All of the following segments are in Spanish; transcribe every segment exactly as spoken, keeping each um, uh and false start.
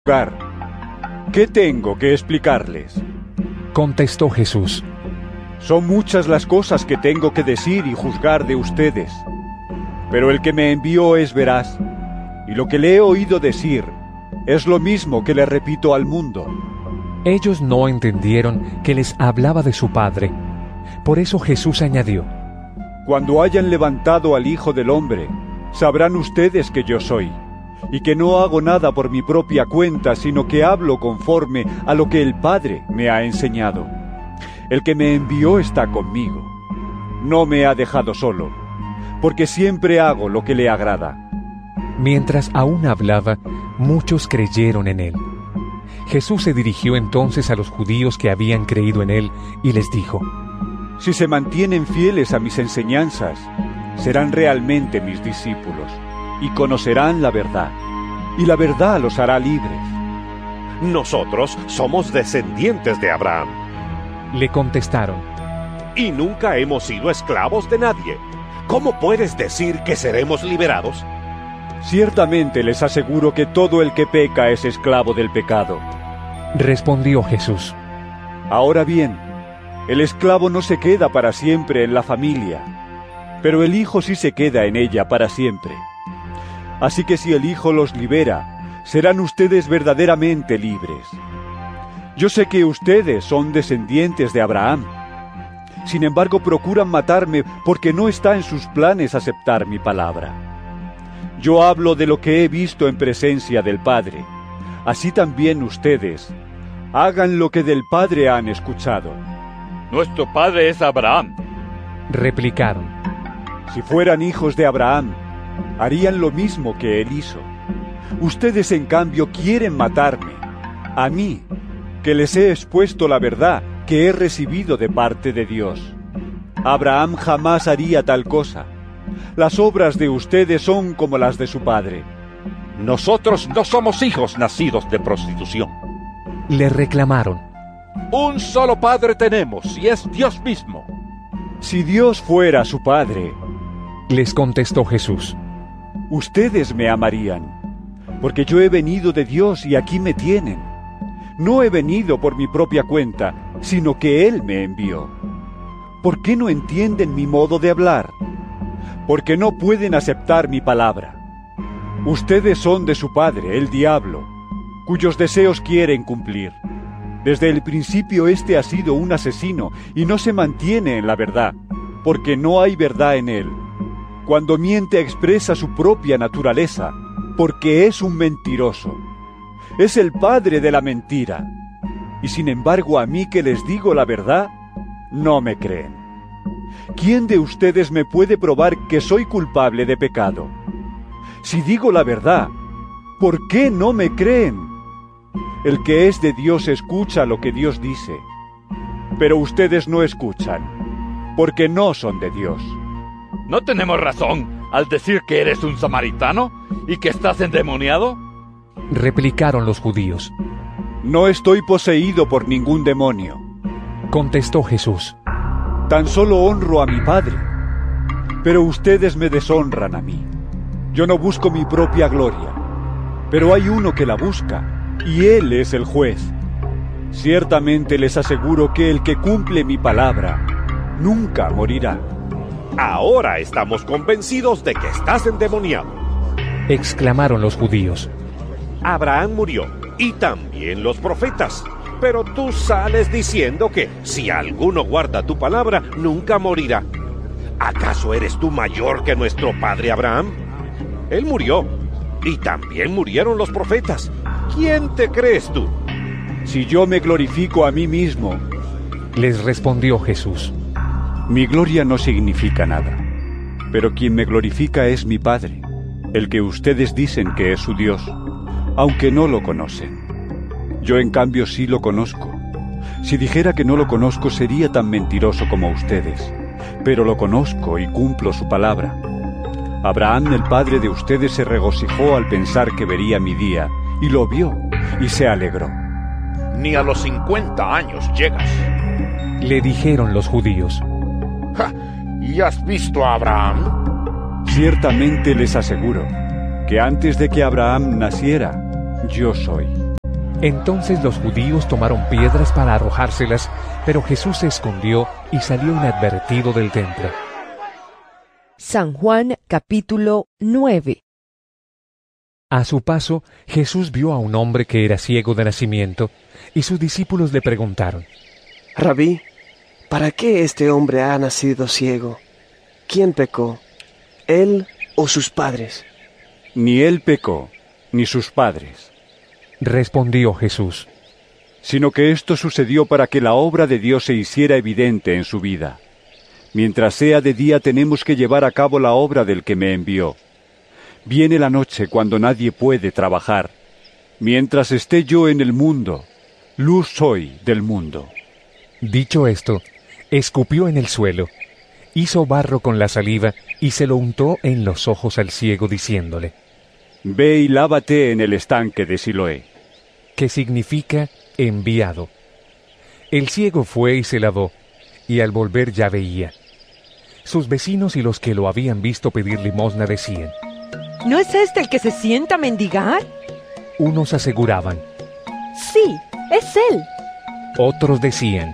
juzgar. ¿Qué tengo que explicarles? Contestó Jesús. Son muchas las cosas que tengo que decir y juzgar de ustedes, pero el que me envió es veraz, y lo que le he oído decir es lo mismo que le repito al mundo. Ellos no entendieron que les hablaba de su Padre. Por eso Jesús añadió: Cuando hayan levantado al Hijo del Hombre, sabrán ustedes que yo soy, y que no hago nada por mi propia cuenta, sino que hablo conforme a lo que el Padre me ha enseñado. El que me envió está conmigo. No me ha dejado solo, porque siempre hago lo que le agrada. Mientras aún hablaba, muchos creyeron en él. Jesús se dirigió entonces a los judíos que habían creído en él y les dijo: Si se mantienen fieles a mis enseñanzas, serán realmente mis discípulos, y conocerán la verdad, y la verdad los hará libres. Nosotros somos descendientes de Abraham. Le contestaron: Y nunca hemos sido esclavos de nadie. ¿Cómo puedes decir que seremos liberados? Ciertamente les aseguro que todo el que peca es esclavo del pecado. Respondió Jesús: Ahora bien, el esclavo no se queda para siempre en la familia, pero el hijo sí se queda en ella para siempre. Así que si el Hijo los libera, serán ustedes verdaderamente libres. Yo sé que ustedes son descendientes de Abraham. Sin embargo, procuran matarme porque no está en sus planes aceptar mi palabra. Yo hablo de lo que he visto en presencia del Padre. Así también ustedes hagan lo que del Padre han escuchado. Nuestro padre es Abraham. Replicaron: Si fueran hijos de Abraham, harían lo mismo que él hizo. Ustedes, en cambio, quieren matarme, a mí, que les he expuesto la verdad que he recibido de parte de Dios. Abraham jamás haría tal cosa. Las obras de ustedes son como las de su padre. Nosotros no somos hijos nacidos de prostitución. Le reclamaron: Un solo padre tenemos, y es Dios mismo. Si Dios fuera su padre, les contestó Jesús, ustedes me amarían, porque yo he venido de Dios y aquí me tienen. No he venido por mi propia cuenta, sino que Él me envió. ¿Por qué no entienden mi modo de hablar? Porque no pueden aceptar mi palabra. Ustedes son de su padre, el diablo, cuyos deseos quieren cumplir. Desde el principio éste ha sido un asesino y no se mantiene en la verdad, porque no hay verdad en él. Cuando miente expresa su propia naturaleza, porque es un mentiroso. Es el padre de la mentira. Y sin embargo, a mí que les digo la verdad, no me creen. ¿Quién de ustedes me puede probar que soy culpable de pecado? Si digo la verdad, ¿por qué no me creen? El que es de Dios escucha lo que Dios dice, pero ustedes no escuchan, porque no son de Dios. ¿No tenemos razón al decir que eres un samaritano y que estás endemoniado? Replicaron los judíos. No estoy poseído por ningún demonio. Contestó Jesús: Tan solo honro a mi Padre, pero ustedes me deshonran a mí. Yo no busco mi propia gloria, pero hay uno que la busca, y Él es el juez. Ciertamente les aseguro que el que cumple mi palabra nunca morirá. Ahora estamos convencidos de que estás endemoniado. Exclamaron los judíos. Abraham murió, y también los profetas. Pero tú sales diciendo que si alguno guarda tu palabra, nunca morirá. ¿Acaso eres tú mayor que nuestro padre Abraham? Él murió, y también murieron los profetas. ¿Quién te crees tú? Si yo me glorifico a mí mismo, les respondió Jesús, mi gloria no significa nada, pero quien me glorifica es mi Padre, el que ustedes dicen que es su Dios, aunque no lo conocen. Yo en cambio sí lo conozco. Si dijera que no lo conozco sería tan mentiroso como ustedes, pero lo conozco y cumplo su palabra. Abraham, el padre de ustedes, se regocijó al pensar que vería mi día, y lo vio, y se alegró. Ni a los cincuenta años llegas. Le dijeron los judíos. Ja, ¿y has visto a Abraham? Ciertamente les aseguro que antes de que Abraham naciera, yo soy. Entonces los judíos tomaron piedras para arrojárselas, pero Jesús se escondió y salió inadvertido del templo. San Juan capítulo nueve. A su paso, Jesús vio a un hombre que era ciego de nacimiento, y sus discípulos le preguntaron: Rabí, ¿para qué este hombre ha nacido ciego? ¿Quién pecó, él o sus padres? Ni él pecó, ni sus padres. Respondió Jesús: Sino que esto sucedió para que la obra de Dios se hiciera evidente en su vida. Mientras sea de día tenemos que llevar a cabo la obra del que me envió. Viene la noche cuando nadie puede trabajar. Mientras esté yo en el mundo, luz soy del mundo. Dicho esto, escupió en el suelo, hizo barro con la saliva y se lo untó en los ojos al ciego, diciéndole: Ve y lávate en el estanque de Siloé. Que significa enviado. El ciego fue y se lavó, y al volver ya veía. Sus vecinos y los que lo habían visto pedir limosna decían: ¿No es este el que se sienta a mendigar? Unos aseguraban. Sí, es él. Otros decían: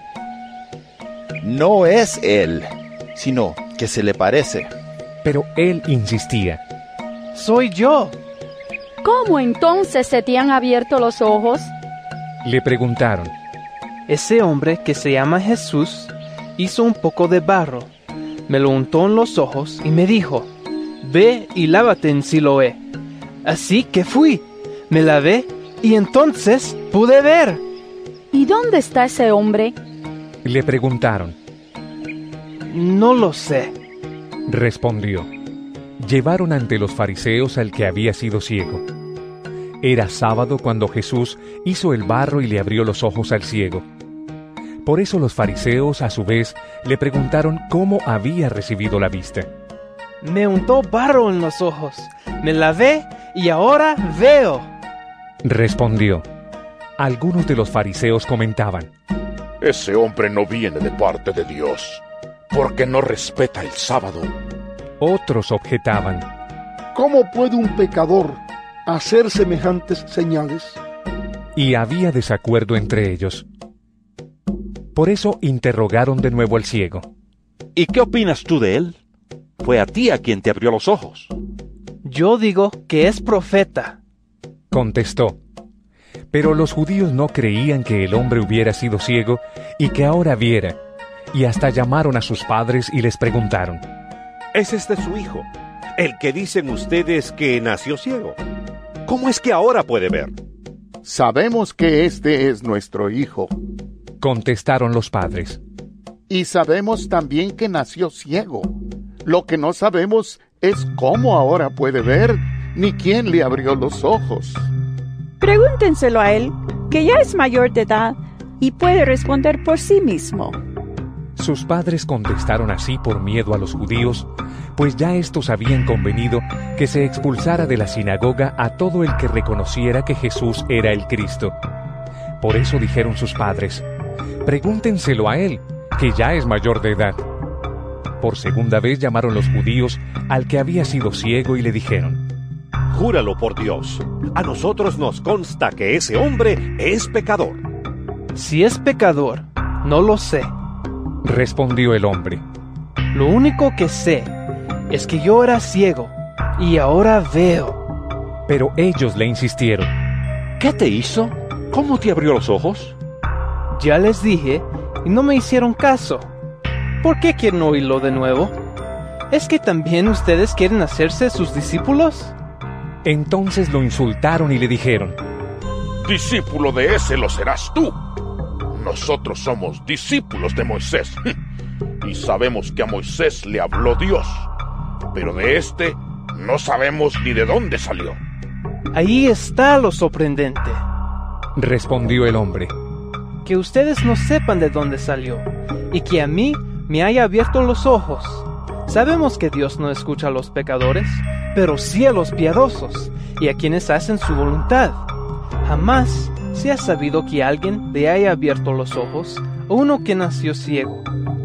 No es él, sino que se le parece. Pero él insistía: Soy yo. ¿Cómo entonces se te han abierto los ojos? Le preguntaron. Ese hombre que se llama Jesús hizo un poco de barro, me lo untó en los ojos y me dijo: Ve y lávate en Siloé. Así que fui, me lavé y entonces pude ver. ¿Y dónde está ese hombre? Le preguntaron. No lo sé, respondió. Llevaron ante los fariseos al que había sido ciego. Era sábado cuando Jesús hizo el barro y le abrió los ojos al ciego. Por eso los fariseos, a su vez, le preguntaron cómo había recibido la vista. Me untó barro en los ojos, me lavé y ahora veo. Respondió. Algunos de los fariseos comentaban: Ese hombre no viene de parte de Dios, porque no respeta el sábado. Otros objetaban: ¿Cómo puede un pecador hacer semejantes señales? Y había desacuerdo entre ellos. Por eso interrogaron de nuevo al ciego. ¿Y qué opinas tú de él? Fue a ti a quien te abrió los ojos. Yo digo que es profeta, contestó. Pero los judíos no creían que el hombre hubiera sido ciego y que ahora viera, y hasta llamaron a sus padres y les preguntaron: ¿Es este su hijo, el que dicen ustedes que nació ciego? ¿Cómo es que ahora puede ver? Sabemos que este es nuestro hijo, contestaron los padres. Y sabemos también que nació ciego. Lo que no sabemos es cómo ahora puede ver, ni quién le abrió los ojos. Pregúntenselo a él, que ya es mayor de edad y puede responder por sí mismo. Sus padres contestaron así por miedo a los judíos, pues ya éstos habían convenido que se expulsara de la sinagoga a todo el que reconociera que Jesús era el Cristo. Por eso dijeron sus padres: Pregúntenselo a él, que ya es mayor de edad. Por segunda vez llamaron los judíos al que había sido ciego y le dijeron: Júralo por Dios, a nosotros nos consta que ese hombre es pecador. Si es pecador, no lo sé, respondió el hombre. Lo único que sé es que yo era ciego y ahora veo. Pero ellos le insistieron: ¿Qué te hizo? ¿Cómo te abrió los ojos? Ya les dije y no me hicieron caso. ¿Por qué quieren oírlo de nuevo? ¿Es que también ustedes quieren hacerse sus discípulos? Entonces lo insultaron y le dijeron: Discípulo de ese lo serás tú. Nosotros somos discípulos de Moisés, y sabemos que a Moisés le habló Dios, pero de este no sabemos ni de dónde salió. Ahí está lo sorprendente, respondió el hombre. Que ustedes no sepan de dónde salió, y que a mí me haya abierto los ojos. Sabemos que Dios no escucha a los pecadores, pero sí a los piadosos, y a quienes hacen su voluntad. Jamás se ha sabido que alguien le haya abierto los ojos a uno que nació ciego.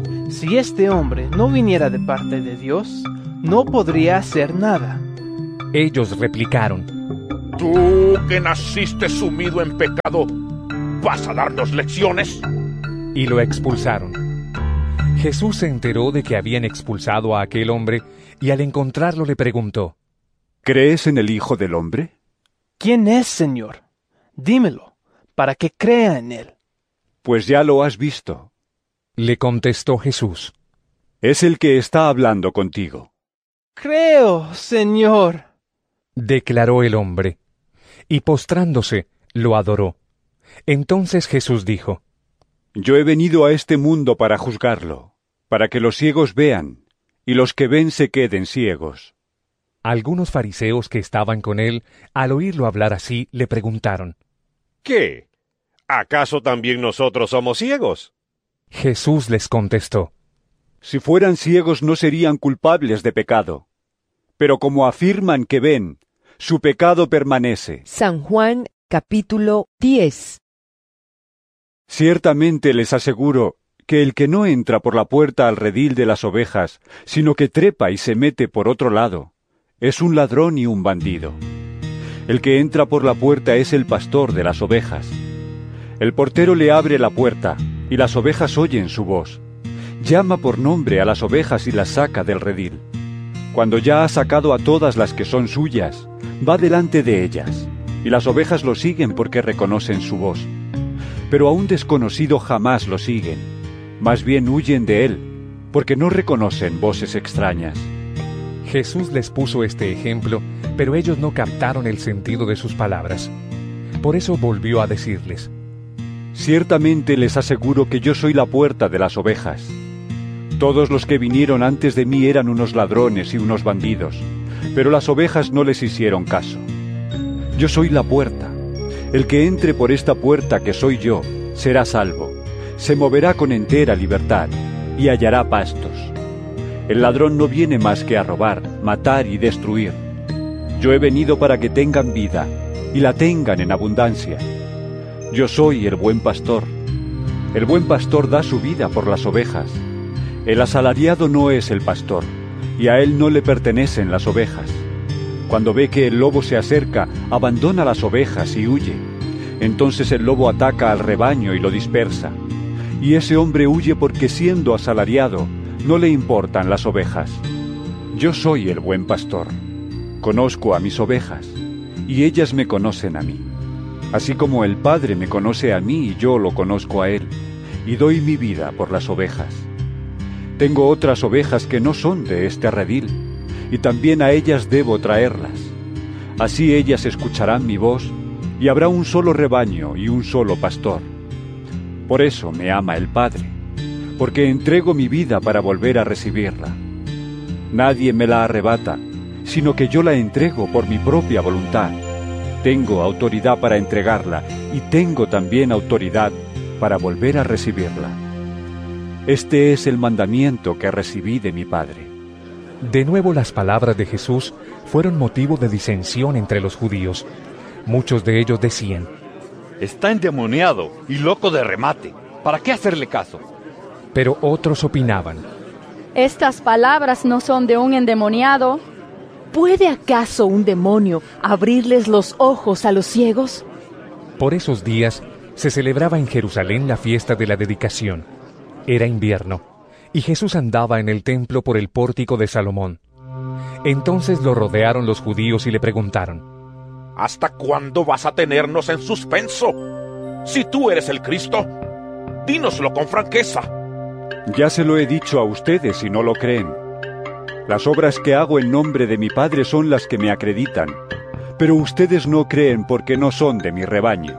Si este hombre no viniera de parte de Dios, no podría hacer nada. Ellos replicaron: Tú que naciste sumido en pecado, ¿vas a darnos lecciones? Y lo expulsaron. Jesús se enteró de que habían expulsado a aquel hombre y al encontrarlo le preguntó: ¿Crees en el Hijo del Hombre? ¿Quién es, Señor? Dímelo, para que crea en él. Pues ya lo has visto. Le contestó Jesús: Es el que está hablando contigo. Creo, Señor, declaró el hombre, y postrándose, lo adoró. Entonces Jesús dijo: Yo he venido a este mundo para juzgarlo, para que los ciegos vean, y los que ven se queden ciegos. Algunos fariseos que estaban con él, al oírlo hablar así, le preguntaron: ¿Qué? ¿Acaso también nosotros somos ciegos? Jesús les contestó: Si fueran ciegos no serían culpables de pecado, pero como afirman que ven, su pecado permanece. San Juan capítulo diez. Ciertamente les aseguro que el que no entra por la puerta al redil de las ovejas, sino que trepa y se mete por otro lado, es un ladrón y un bandido. El que entra por la puerta es el pastor de las ovejas. El portero le abre la puerta, y las ovejas oyen su voz. Llama por nombre a las ovejas y las saca del redil. Cuando ya ha sacado a todas las que son suyas, va delante de ellas, y las ovejas lo siguen porque reconocen su voz. Pero a un desconocido jamás lo siguen, más bien huyen de él, porque no reconocen voces extrañas. Jesús les puso este ejemplo, pero ellos no captaron el sentido de sus palabras. Por eso volvió a decirles: Ciertamente les aseguro que yo soy la puerta de las ovejas. Todos los que vinieron antes de mí eran unos ladrones y unos bandidos, pero las ovejas no les hicieron caso. Yo soy la puerta. El que entre por esta puerta que soy yo, será salvo, se moverá con entera libertad y hallará pastos. El ladrón no viene más que a robar, matar y destruir. Yo he venido para que tengan vida y la tengan en abundancia. Yo soy el buen pastor. El buen pastor da su vida por las ovejas. El asalariado no es el pastor, y a él no le pertenecen las ovejas. Cuando ve que el lobo se acerca, abandona las ovejas y huye. Entonces el lobo ataca al rebaño y lo dispersa. Y ese hombre huye porque siendo asalariado, no le importan las ovejas. Yo soy el buen pastor. Conozco a mis ovejas, y ellas me conocen a mí. Así como el Padre me conoce a mí y yo lo conozco a él, y doy mi vida por las ovejas. Tengo otras ovejas que no son de este redil, y también a ellas debo traerlas. Así ellas escucharán mi voz, y habrá un solo rebaño y un solo pastor. Por eso me ama el Padre, porque entrego mi vida para volver a recibirla. Nadie me la arrebata, sino que yo la entrego por mi propia voluntad. Tengo autoridad para entregarla, y tengo también autoridad para volver a recibirla. Este es el mandamiento que recibí de mi Padre. De nuevo las palabras de Jesús fueron motivo de disensión entre los judíos. Muchos de ellos decían: Está endemoniado y loco de remate. ¿Para qué hacerle caso? Pero otros opinaban: Estas palabras no son de un endemoniado. ¿Puede acaso un demonio abrirles los ojos a los ciegos? Por esos días se celebraba en Jerusalén la fiesta de la dedicación. Era invierno, y Jesús andaba en el templo por el pórtico de Salomón. Entonces lo rodearon los judíos y le preguntaron: ¿Hasta cuándo vas a tenernos en suspenso? Si tú eres el Cristo, dínoslo con franqueza. Ya se lo he dicho a ustedes y no lo creen. Las obras que hago en nombre de mi Padre son las que me acreditan, pero ustedes no creen porque no son de mi rebaño.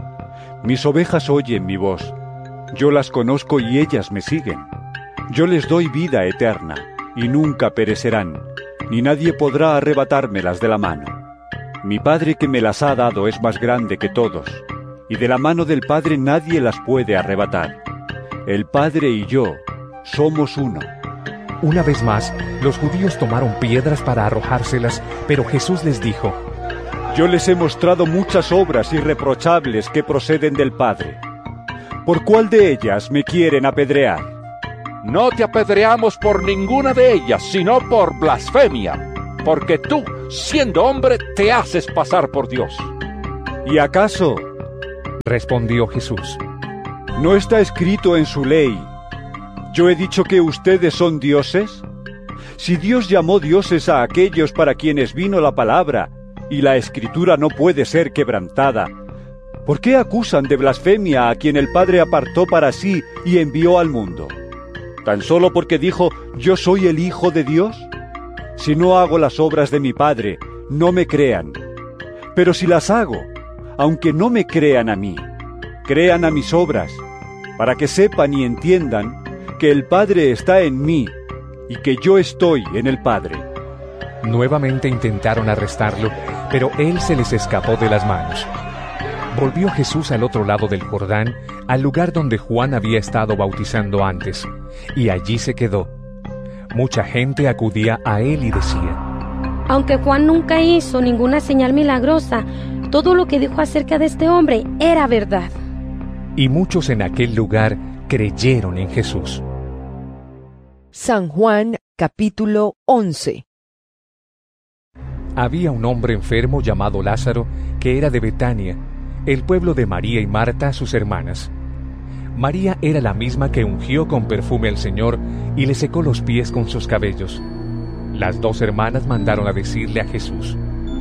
Mis ovejas oyen mi voz. Yo las conozco y ellas me siguen. Yo les doy vida eterna, y nunca perecerán, ni nadie podrá arrebatármelas de la mano. Mi Padre que me las ha dado es más grande que todos, y de la mano del Padre nadie las puede arrebatar. El Padre y yo somos uno. Una vez más, los judíos tomaron piedras para arrojárselas, pero Jesús les dijo: Yo les he mostrado muchas obras irreprochables que proceden del Padre. ¿Por cuál de ellas me quieren apedrear? No te apedreamos por ninguna de ellas, sino por blasfemia. porque tú, siendo hombre, te haces pasar por Dios. ¿Y acaso? Respondió Jesús. ¿No está escrito en su ley: yo he dicho que ustedes son dioses? Si Dios llamó dioses a aquellos para quienes vino la palabra, y la Escritura no puede ser quebrantada, ¿por qué acusan de blasfemia a quien el Padre apartó para sí y envió al mundo? ¿Tan solo porque dijo, yo soy el Hijo de Dios? Si no hago las obras de mi Padre, no me crean. Pero si las hago, aunque no me crean a mí, crean a mis obras, para que sepan y entiendan que el Padre está en mí y que yo estoy en el Padre. Nuevamente intentaron arrestarlo, pero él se les escapó de las manos. Volvió Jesús al otro lado del Jordán, al lugar donde Juan había estado bautizando antes, y allí se quedó. Mucha gente acudía a él y decía: aunque Juan nunca hizo ninguna señal milagrosa, todo lo que dijo acerca de este hombre era verdad. Y muchos en aquel lugar creyeron en Jesús. San Juan, capítulo once. Había un hombre enfermo llamado Lázaro, que era de Betania, el pueblo de María y Marta, sus hermanas. María era la misma que ungió con perfume al Señor y le secó los pies con sus cabellos. Las dos hermanas mandaron a decirle a Jesús: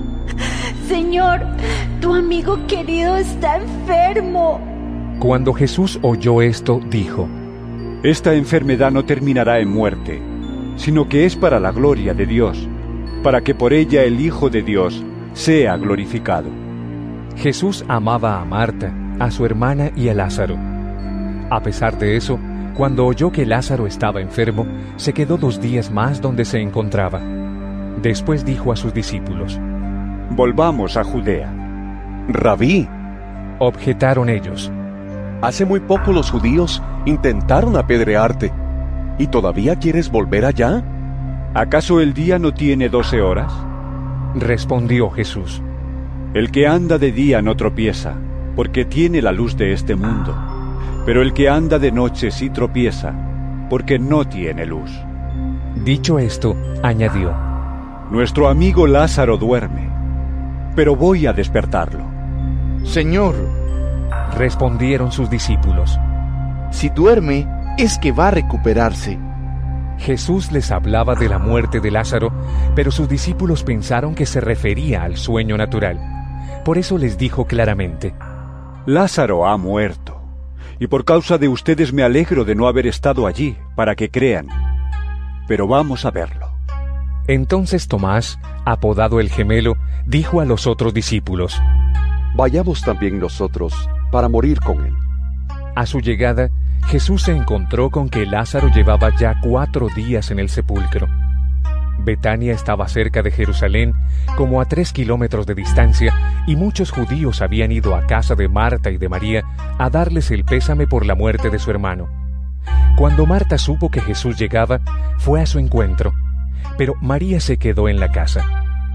Señor, tu amigo querido está enfermo. Cuando Jesús oyó esto, dijo: esta enfermedad no terminará en muerte, sino que es para la gloria de Dios, para que por ella el Hijo de Dios sea glorificado. Jesús amaba a Marta, a su hermana y a Lázaro. A pesar de eso, cuando oyó que Lázaro estaba enfermo, se quedó dos días más donde se encontraba. Después dijo a sus discípulos: volvamos a Judea. Rabí, objetaron ellos, hace muy poco los judíos intentaron apedrearte, ¿y todavía quieres volver allá? ¿Acaso el día no tiene doce horas? Respondió Jesús: el que anda de día no tropieza, porque tiene la luz de este mundo. Pero el que anda de noche sí tropieza, porque no tiene luz. Dicho esto, añadió: nuestro amigo Lázaro duerme, pero voy a despertarlo. Señor, respondieron sus discípulos, si duerme, es que va a recuperarse. Jesús les hablaba de la muerte de Lázaro, pero sus discípulos pensaron que se refería al sueño natural. Por eso les dijo claramente: Lázaro ha muerto, y por causa de ustedes me alegro de no haber estado allí, para que crean. Pero vamos a verlo. Entonces Tomás, apodado el Gemelo, dijo a los otros discípulos: vayamos también nosotros, para morir con él. A su llegada, Jesús se encontró con que Lázaro llevaba ya cuatro días en el sepulcro. Betania estaba cerca de Jerusalén, como a tres kilómetros de distancia, y muchos judíos habían ido a casa de Marta y de María a darles el pésame por la muerte de su hermano. Cuando Marta supo que Jesús llegaba, fue a su encuentro, pero María se quedó en la casa.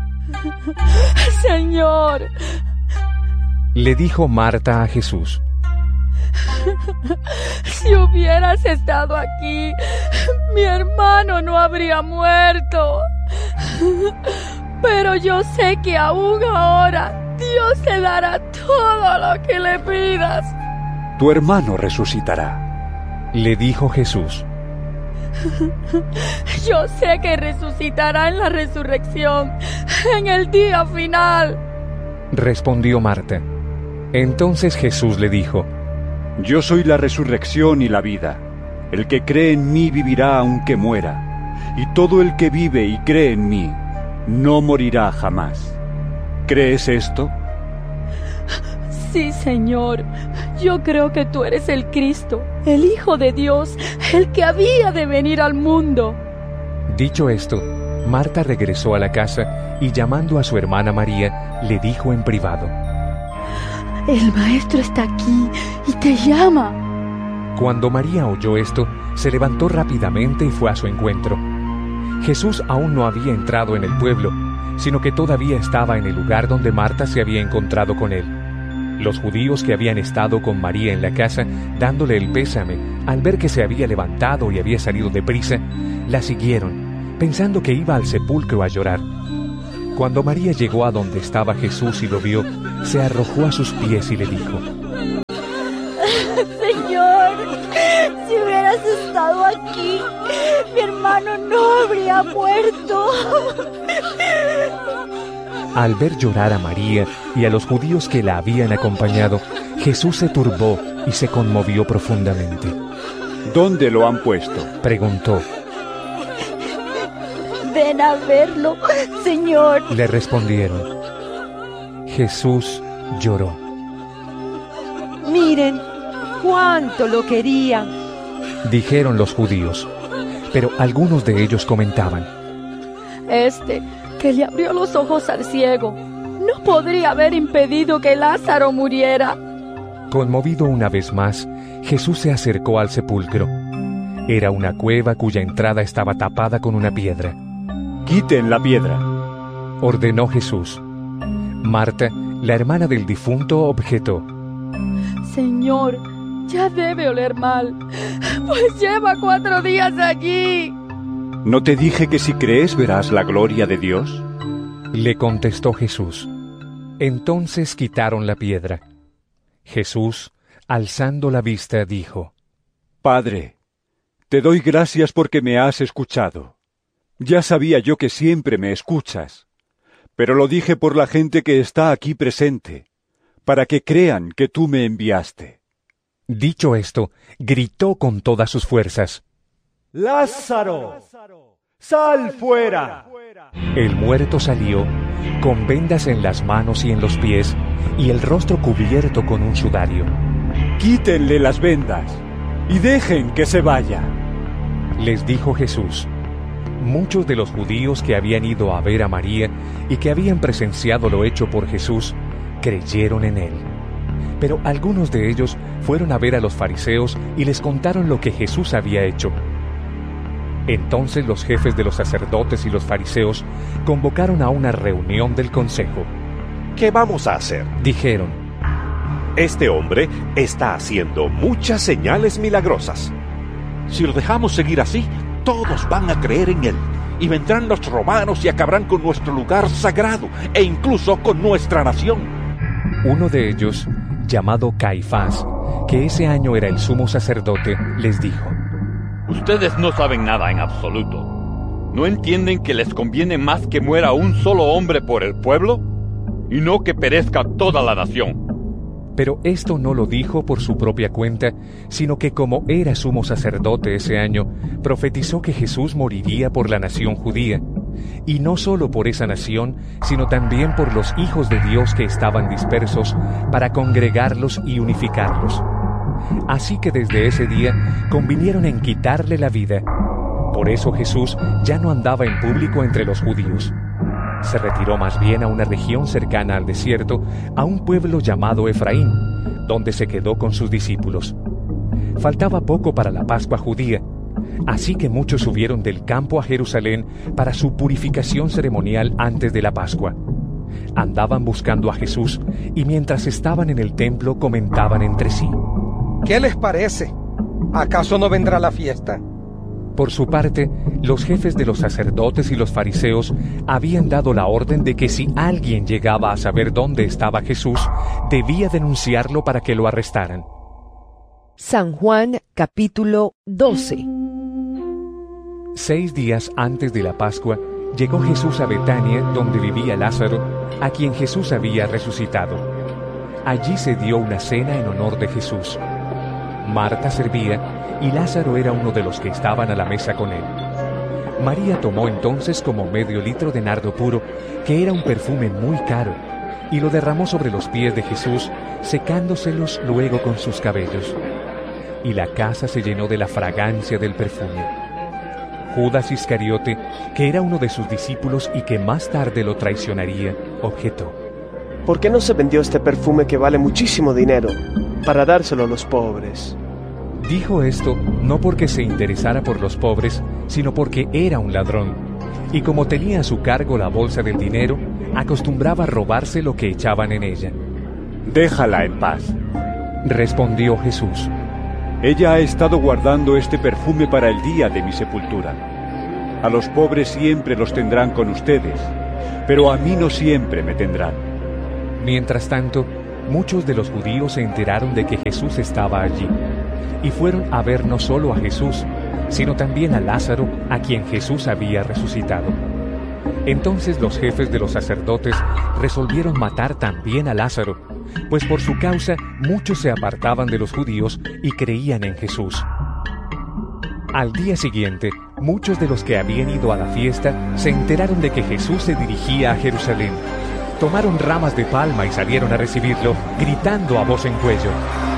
Señor, le dijo Marta a Jesús: si hubieras estado aquí, mi hermano no habría muerto. Pero yo sé que aún ahora Dios te dará todo lo que le pidas. Tu hermano resucitará, le dijo Jesús. Yo sé que resucitará en la resurrección, en el día final, respondió Marta. Entonces Jesús le dijo: yo soy la resurrección y la vida. El que cree en mí vivirá aunque muera, y todo el que vive y cree en mí no morirá jamás. ¿Crees esto? Sí, Señor. Yo creo que tú eres el Cristo, el Hijo de Dios, el que había de venir al mundo. Dicho esto, Marta regresó a la casa y, llamando a su hermana María, le dijo en privado: el maestro está aquí y te llama. Cuando María oyó esto, se levantó rápidamente y fue a su encuentro. Jesús aún no había entrado en el pueblo, sino que todavía estaba en el lugar donde Marta se había encontrado con él. Los judíos que habían estado con María en la casa, dándole el pésame, al ver que se había levantado y había salido deprisa, la siguieron, pensando que iba al sepulcro a llorar. Cuando María llegó a donde estaba Jesús y lo vio, se arrojó a sus pies y le dijo: Señor, si hubieras estado aquí, mi hermano no habría muerto. Al ver llorar a María y a los judíos que la habían acompañado, Jesús se turbó y se conmovió profundamente. ¿Dónde lo han puesto?, preguntó. Ven a verlo, Señor, le respondieron. Jesús lloró. Miren cuánto lo querían, dijeron los judíos, pero algunos de ellos comentaban: Este que le abrió los ojos al ciego no podría haber impedido que Lázaro muriera. Conmovido una vez más, Jesús se acercó al sepulcro. Era una cueva cuya entrada estaba tapada con una piedra. Quiten la piedra, ordenó Jesús. Marta, la hermana del difunto, objetó: Señor, ya debe oler mal, pues lleva cuatro días allí. ¿No te dije que si crees verás la gloria de Dios?, le contestó Jesús. Entonces quitaron la piedra. Jesús, alzando la vista, dijo: Padre, te doy gracias porque me has escuchado. Ya sabía yo que siempre me escuchas, pero lo dije por la gente que está aquí presente, para que crean que tú me enviaste. Dicho esto, gritó con todas sus fuerzas: ¡Lázaro, sal fuera! El muerto salió, con vendas en las manos y en los pies, y el rostro cubierto con un sudario. Quítenle las vendas y dejen que se vaya, les dijo Jesús. Muchos de los judíos que habían ido a ver a María y que habían presenciado lo hecho por Jesús, creyeron en él. Pero algunos de ellos fueron a ver a los fariseos y les contaron lo que Jesús había hecho. Entonces los jefes de los sacerdotes y los fariseos convocaron a una reunión del consejo. ¿Qué vamos a hacer?, dijeron. Este hombre está haciendo muchas señales milagrosas. Si lo dejamos seguir así, todos van a creer en él, y vendrán los romanos y acabarán con nuestro lugar sagrado, e incluso con nuestra nación. Uno de ellos, llamado Caifás, que ese año era el sumo sacerdote, les dijo: Ustedes no saben nada en absoluto. ¿No entienden que les conviene más que muera un solo hombre por el pueblo, y no que perezca toda la nación? Pero esto no lo dijo por su propia cuenta, sino que como era sumo sacerdote ese año, profetizó que Jesús moriría por la nación judía, y no solo por esa nación, sino también por los hijos de Dios que estaban dispersos, para congregarlos y unificarlos. Así que desde ese día convinieron en quitarle la vida. Por eso Jesús ya no andaba en público entre los judíos. Se retiró más bien a una región cercana al desierto, a un pueblo llamado Efraín, donde se quedó con sus discípulos. Faltaba poco para la Pascua judía, así que muchos subieron del campo a Jerusalén para su purificación ceremonial antes de la Pascua. Andaban buscando a Jesús y mientras estaban en el templo comentaban entre sí: ¿Qué les parece? ¿Acaso no vendrá la fiesta? Por su parte, los jefes de los sacerdotes y los fariseos habían dado la orden de que si alguien llegaba a saber dónde estaba Jesús, debía denunciarlo para que lo arrestaran. San Juan capítulo doce. Seis días antes de la Pascua, llegó Jesús a Betania, donde vivía Lázaro, a quien Jesús había resucitado. Allí se dio una cena en honor de Jesús. Marta servía, y Lázaro era uno de los que estaban a la mesa con él. María tomó entonces como medio litro de nardo puro, que era un perfume muy caro, y lo derramó sobre los pies de Jesús, secándoselos luego con sus cabellos. Y la casa se llenó de la fragancia del perfume. Judas Iscariote, que era uno de sus discípulos y que más tarde lo traicionaría, objetó: ¿Por qué no se vendió este perfume que vale muchísimo dinero para dárselo a los pobres? Dijo esto no porque se interesara por los pobres, sino porque era un ladrón, y como tenía a su cargo la bolsa del dinero, acostumbraba a robarse lo que echaban en ella. Déjala en paz, respondió Jesús. Ella ha estado guardando este perfume para el día de mi sepultura. A los pobres siempre los tendrán con ustedes, pero a mí no siempre me tendrán. Mientras tanto, muchos de los judíos se enteraron de que Jesús estaba allí, y fueron a ver no solo a Jesús, sino también a Lázaro, a quien Jesús había resucitado. Entonces los jefes de los sacerdotes resolvieron matar también a Lázaro, pues por su causa muchos se apartaban de los judíos y creían en Jesús. Al día siguiente, muchos de los que habían ido a la fiesta se enteraron de que Jesús se dirigía a Jerusalén. Tomaron ramas de palma y salieron a recibirlo, gritando a voz en cuello: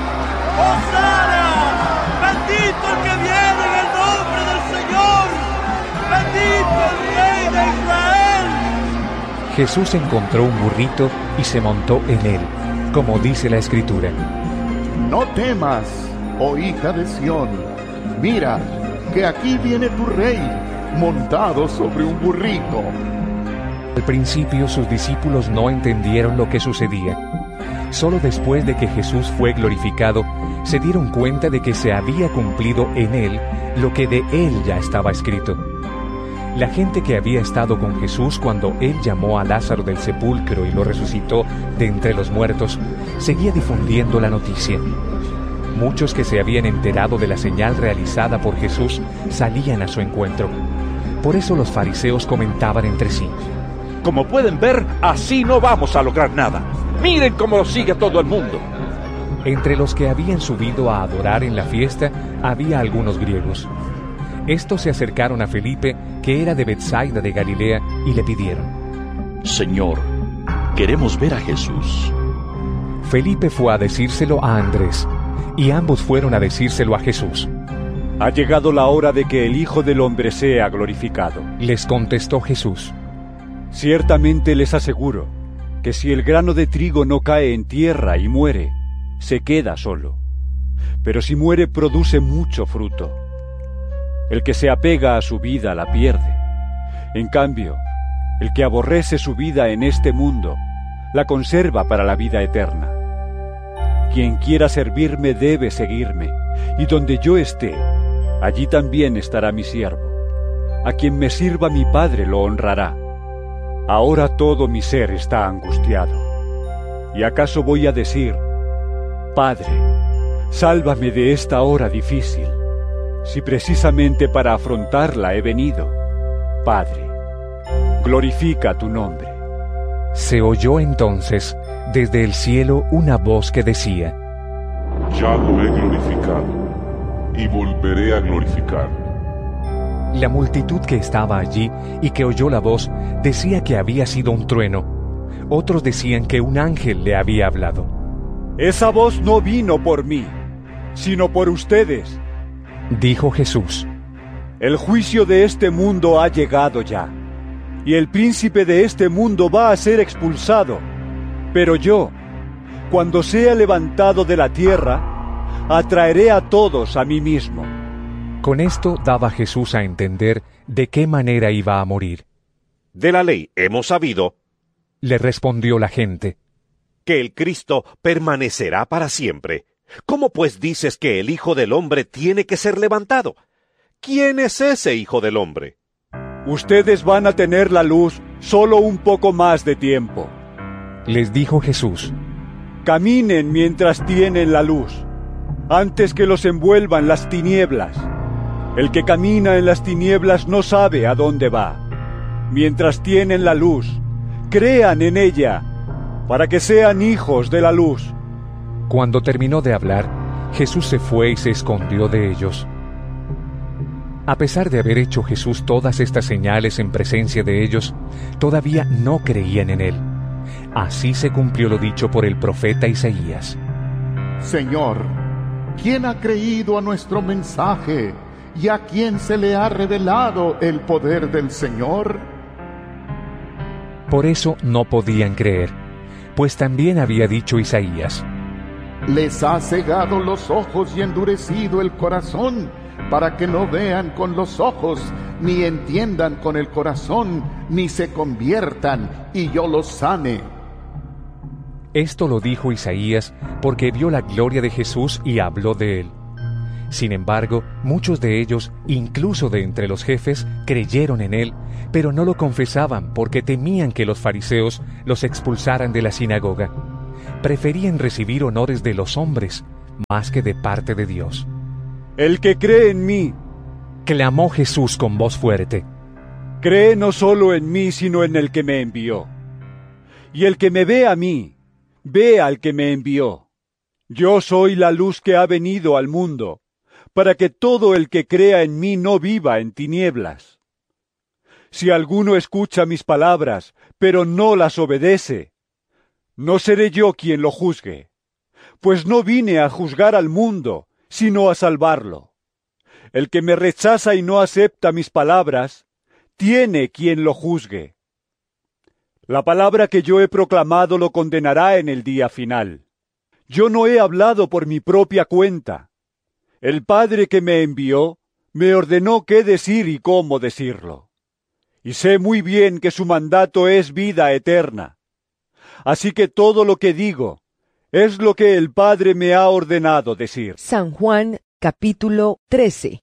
¡Hosana! ¡Bendito el que viene en el nombre del Señor! ¡Bendito el Rey de Israel! Jesús encontró un burrito y se montó en él, como dice la Escritura. No temas, oh hija de Sión. Mira, que aquí viene tu rey, montado sobre un burrito. Al principio sus discípulos no entendieron lo que sucedía. Solo después de que Jesús fue glorificado, se dieron cuenta de que se había cumplido en él lo que de él ya estaba escrito. La gente que había estado con Jesús cuando él llamó a Lázaro del sepulcro y lo resucitó de entre los muertos, seguía difundiendo la noticia. Muchos que se habían enterado de la señal realizada por Jesús salían a su encuentro. Por eso los fariseos comentaban entre sí: Como pueden ver, así no vamos a lograr nada. Miren cómo lo sigue todo el mundo. Entre los que habían subido a adorar en la fiesta había algunos griegos. Estos se acercaron a Felipe, que era de Betsaida de Galilea, y le pidieron: Señor, queremos ver a Jesús. Felipe fue a decírselo a Andrés, y ambos fueron a decírselo a Jesús. Ha llegado la hora de que el Hijo del Hombre sea glorificado. Les contestó Jesús: Ciertamente les aseguro que si el grano de trigo no cae en tierra y muere, se queda solo. Pero si muere, produce mucho fruto. El que se apega a su vida la pierde. En cambio, el que aborrece su vida en este mundo, la conserva para la vida eterna. Quien quiera servirme debe seguirme, y donde yo esté, allí también estará mi siervo. A quien me sirva mi Padre lo honrará. Ahora todo mi ser está angustiado. ¿Y acaso voy a decir: Padre, sálvame de esta hora difícil, si precisamente para afrontarla he venido? Padre, glorifica tu nombre. Se oyó entonces desde el cielo una voz que decía: Ya lo he glorificado, y volveré a glorificarlo. La multitud que estaba allí y que oyó la voz decía que había sido un trueno. Otros decían que un ángel le había hablado. Esa voz no vino por mí, sino por ustedes, dijo Jesús. El juicio de este mundo ha llegado ya, y el príncipe de este mundo va a ser expulsado. Pero yo, cuando sea levantado de la tierra, atraeré a todos a mí mismo. Con esto daba Jesús a entender de qué manera iba a morir. De la ley hemos sabido, le respondió la gente, que el Cristo permanecerá para siempre. ¿Cómo pues dices que el Hijo del Hombre tiene que ser levantado? ¿Quién es ese Hijo del Hombre? Ustedes van a tener la luz solo un poco más de tiempo, les dijo Jesús. Caminen mientras tienen la luz, antes que los envuelvan las tinieblas. El que camina en las tinieblas no sabe a dónde va. Mientras tienen la luz, crean en ella, para que sean hijos de la luz. Cuando terminó de hablar, Jesús se fue y se escondió de ellos. A pesar de haber hecho Jesús todas estas señales en presencia de ellos, todavía no creían en él. Así se cumplió lo dicho por el profeta Isaías. Señor, ¿quién ha creído a nuestro mensaje y a quién se le ha revelado el poder del Señor? Por eso no podían creer, pues también había dicho Isaías: Les ha cegado los ojos y endurecido el corazón, para que no vean con los ojos, ni entiendan con el corazón, ni se conviertan, y yo los sane. Esto lo dijo Isaías porque vio la gloria de Jesús y habló de él. Sin embargo, muchos de ellos, incluso de entre los jefes, creyeron en él, pero no lo confesaban porque temían que los fariseos los expulsaran de la sinagoga. Preferían recibir honores de los hombres más que de parte de Dios. El que cree en mí, clamó Jesús con voz fuerte, cree no solo en mí, sino en el que me envió. Y el que me ve a mí, ve al que me envió. Yo soy la luz que ha venido al mundo, para que todo el que crea en mí no viva en tinieblas. Si alguno escucha mis palabras, pero no las obedece, no seré yo quien lo juzgue, pues no vine a juzgar al mundo, sino a salvarlo. El que me rechaza y no acepta mis palabras, tiene quien lo juzgue. La palabra que yo he proclamado lo condenará en el día final. Yo no he hablado por mi propia cuenta. El Padre que me envió me ordenó qué decir y cómo decirlo. Y sé muy bien que su mandato es vida eterna. Así que todo lo que digo es lo que el Padre me ha ordenado decir. San Juan, capítulo trece.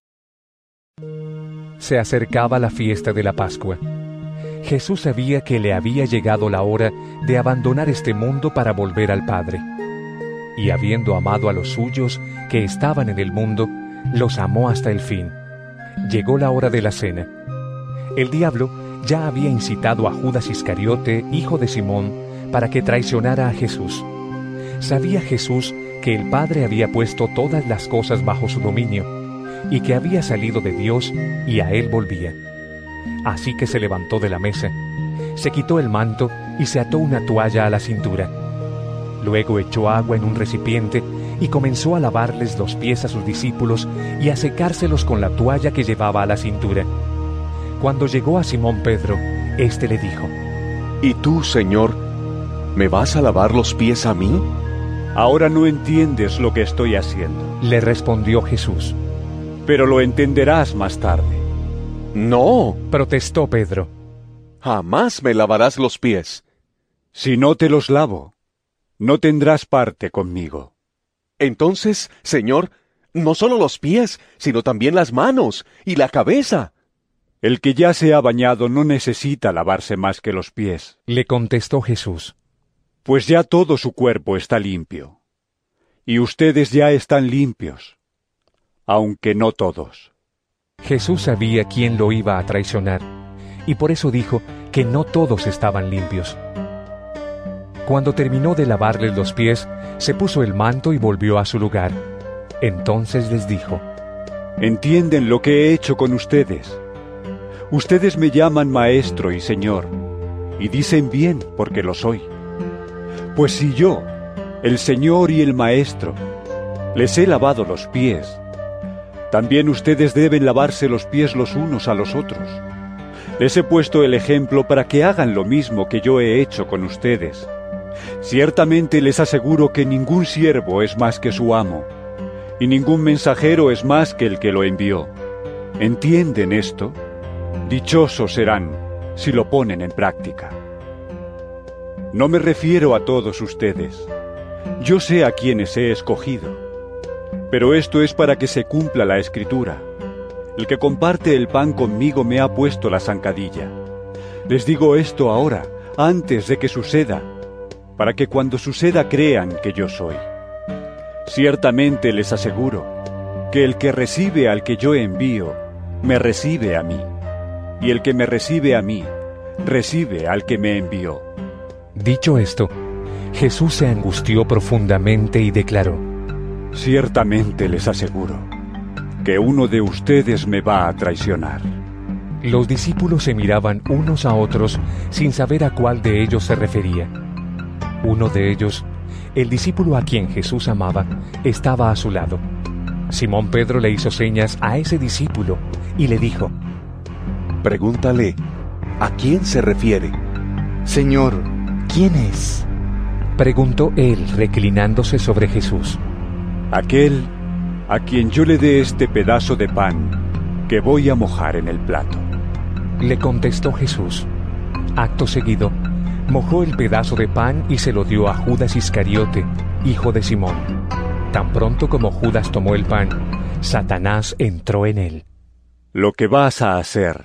Se acercaba la fiesta de la Pascua. Jesús sabía que le había llegado la hora de abandonar este mundo para volver al Padre. Y habiendo amado a los suyos que estaban en el mundo, los amó hasta el fin. Llegó la hora de la cena. El diablo ya había incitado a Judas Iscariote, hijo de Simón, para que traicionara a Jesús. Sabía Jesús que el Padre había puesto todas las cosas bajo su dominio, y que había salido de Dios y a él volvía. Así que se levantó de la mesa, se quitó el manto y se ató una toalla a la cintura. Luego echó agua en un recipiente y comenzó a lavarles los pies a sus discípulos y a secárselos con la toalla que llevaba a la cintura. Cuando llegó a Simón Pedro, éste le dijo: ¿Y tú, Señor, me vas a lavar los pies a mí? Ahora no entiendes lo que estoy haciendo, le respondió Jesús. Pero lo entenderás más tarde. No, protestó Pedro. Jamás me lavarás los pies. Si no te los lavo, no tendrás parte conmigo. Entonces, Señor, no solo los pies, sino también las manos y la cabeza. El que ya se ha bañado no necesita lavarse más que los pies, le contestó Jesús. Pues ya todo su cuerpo está limpio, y ustedes ya están limpios, aunque no todos. Jesús sabía quién lo iba a traicionar, y por eso dijo que no todos estaban limpios. Cuando terminó de lavarles los pies, se puso el manto y volvió a su lugar. Entonces les dijo: ¿Entienden lo que he hecho con ustedes? Ustedes me llaman Maestro y Señor, y dicen bien porque lo soy. Pues si yo, el Señor y el Maestro, les he lavado los pies, también ustedes deben lavarse los pies los unos a los otros. Les he puesto el ejemplo para que hagan lo mismo que yo he hecho con ustedes. Ciertamente les aseguro que ningún siervo es más que su amo, y ningún mensajero es más que el que lo envió. ¿Entienden esto? Dichosos serán si lo ponen en práctica. No me refiero a todos ustedes. Yo sé a quienes he escogido. Pero esto es para que se cumpla la Escritura. El que comparte el pan conmigo me ha puesto la zancadilla. Les digo esto ahora, antes de que suceda, para que cuando suceda crean que yo soy. Ciertamente les aseguro que el que recibe al que yo envío, me recibe a mí, y el que me recibe a mí, recibe al que me envió. Dicho esto, Jesús se angustió profundamente y declaró: Ciertamente les aseguro que uno de ustedes me va a traicionar. Los discípulos se miraban unos a otros sin saber a cuál de ellos se refería. Uno de ellos, el discípulo a quien Jesús amaba, estaba a su lado. Simón Pedro le hizo señas a ese discípulo y le dijo: Pregúntale, ¿a quién se refiere? Señor, ¿quién es? Preguntó él, reclinándose sobre Jesús. Aquel a quien yo le dé este pedazo de pan que voy a mojar en el plato. Le contestó Jesús. Acto seguido, mojó el pedazo de pan y se lo dio a Judas Iscariote, hijo de Simón. Tan pronto como Judas tomó el pan, Satanás entró en él. Lo que vas a hacer,